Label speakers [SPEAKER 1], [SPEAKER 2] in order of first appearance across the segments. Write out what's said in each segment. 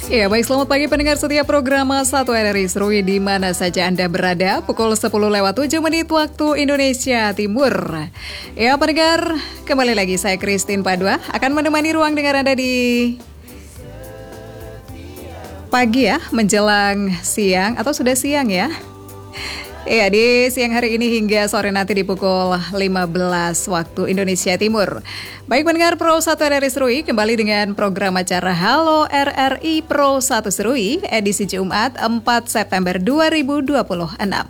[SPEAKER 1] Ya, baik, selamat pagi pendengar setia program 1 RRI Serui di mana saja Anda berada. Pukul 10:07 waktu Indonesia Timur. Ya, pendengar, kembali lagi saya Christine Padua akan menemani ruang dengar Anda di pagi ya, menjelang siang atau sudah siang ya. Iya, di siang hari ini hingga sore nanti di pukul 15 waktu Indonesia Timur. Baik pendengar Pro 1 RRI Serui, kembali dengan program acara Halo RRI Pro 1 Serui, edisi Jumat 4 September 2026.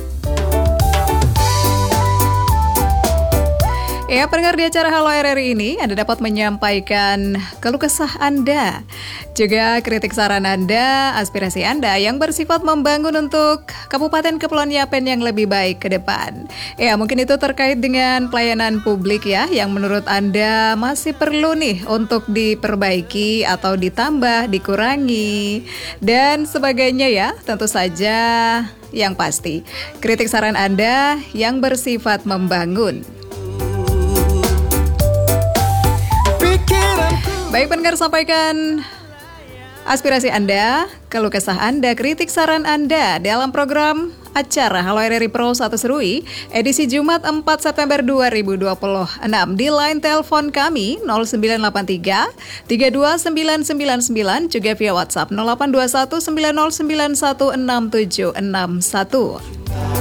[SPEAKER 1] Ya, pendengar, di acara Halo RRI ini Anda dapat menyampaikan keluh kesah Anda, juga kritik saran Anda, aspirasi Anda yang bersifat membangun untuk Kabupaten Kepulauan Yapen yang lebih baik ke depan. Ya, mungkin itu terkait dengan pelayanan publik ya, yang menurut Anda masih perlu nih untuk diperbaiki atau ditambah, dikurangi, dan sebagainya ya. Tentu saja yang pasti, kritik saran Anda yang bersifat membangun. Baik pendengar, sampaikan aspirasi Anda, keluh kesah Anda, kritik saran Anda dalam program acara Halo RRI Pro 1 Serui, edisi Jumat 4 September 2026 di line telepon kami 0983 329999, juga via WhatsApp 0821 9091 6761.